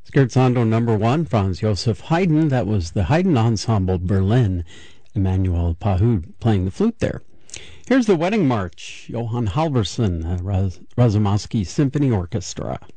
Scherzando number 1, Franz Joseph Haydn. That was the Haydn Ensemble Berlin. Emmanuel Pahud playing the flute there. Here's the Wedding March, Johann Halvorsen, Razumovsky Symphony Orchestra.